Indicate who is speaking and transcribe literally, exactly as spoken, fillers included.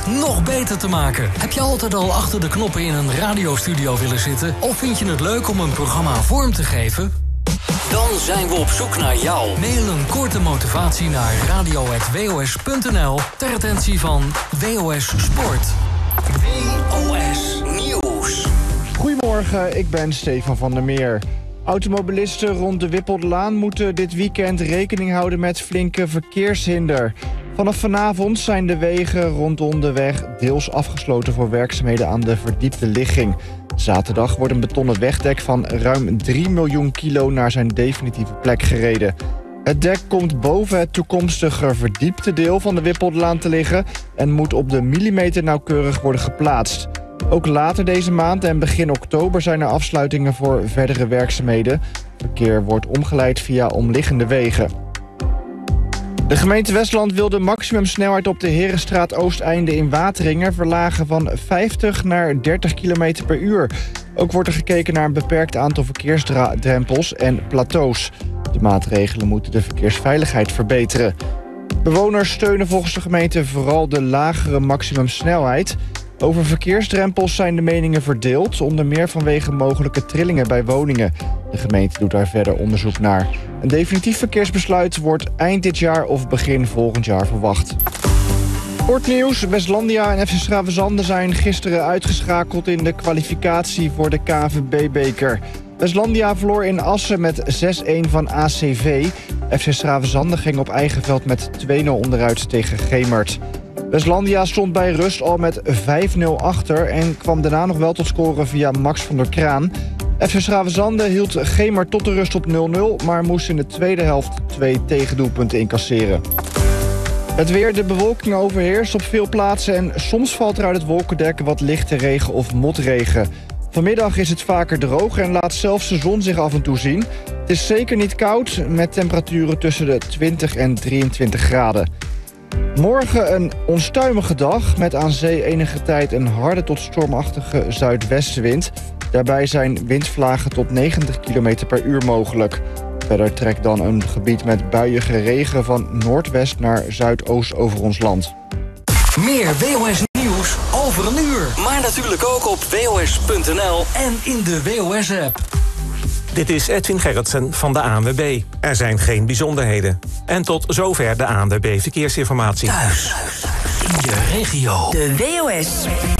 Speaker 1: nog beter te maken. Heb je altijd al achter de knoppen in een radiostudio willen zitten? Of vind je het leuk om een programma vorm te geven? Dan zijn we op zoek naar jou. Mail een korte motivatie naar radio punt w o s punt n l ter attentie van W O S Sport. W O S Nieuws.
Speaker 2: Goedemorgen, ik ben Stefan van der Meer. Automobilisten rond de Wippeldelaan moeten dit weekend rekening houden met flinke verkeershinder. Vanaf vanavond zijn de wegen rondom de weg deels afgesloten voor werkzaamheden aan de verdiepte ligging. Zaterdag wordt een betonnen wegdek van ruim drie miljoen kilo naar zijn definitieve plek gereden. Het dek komt boven het toekomstige verdiepte deel van de Wippeldelaan te liggen en moet op de millimeter nauwkeurig worden geplaatst. Ook later deze maand en begin oktober zijn er afsluitingen voor verdere werkzaamheden. Verkeer wordt omgeleid via omliggende wegen. De gemeente Westland wil de maximumsnelheid op de Herenstraat Oosteinde in Wateringen verlagen van vijftig naar dertig kilometer per uur. Ook wordt er gekeken naar een beperkt aantal verkeersdrempels en plateaus. De maatregelen moeten de verkeersveiligheid verbeteren. Bewoners steunen volgens de gemeente vooral de lagere maximumsnelheid. Over verkeersdrempels zijn de meningen verdeeld, onder meer vanwege mogelijke trillingen bij woningen. De gemeente doet daar verder onderzoek naar. Een definitief verkeersbesluit wordt eind dit jaar of begin volgend jaar verwacht. Sportnieuws. Westlandia en F C 's Gravenzande zijn gisteren uitgeschakeld in de kwalificatie voor de K N V B-beker. Westlandia verloor in Assen met zes-een van A C V. F C 's Gravenzande ging op eigen veld met twee nul onderuit tegen Gemert. Westlandia stond bij rust al met vijf nul achter en kwam daarna nog wel tot scoren via Max van der Kraan. F C 's Gravenzande hield Gemert tot de rust op nul nul, maar moest in de tweede helft twee tegendoelpunten incasseren. Het weer, de bewolking overheerst op veel plaatsen en soms valt er uit het wolkendek wat lichte regen of motregen. Vanmiddag is het vaker droog en laat zelfs de zon zich af en toe zien. Het is zeker niet koud, met temperaturen tussen de twintig en drieëntwintig graden. Morgen een onstuimige dag met aan zee enige tijd een harde tot stormachtige zuidwestenwind. Daarbij zijn windvlagen tot negentig kilometer per uur mogelijk. Verder trekt dan een gebied met buiige regen van noordwest naar zuidoost over ons land.
Speaker 1: Meer W O S Nieuws over een uur. Maar natuurlijk ook op w o s punt n l en in de W O S-app.
Speaker 3: Dit is Edwin Gerritsen van de A N W B. Er zijn geen bijzonderheden. En tot zover de A N W B Verkeersinformatie.
Speaker 1: Thuis, in je regio.
Speaker 4: De W O S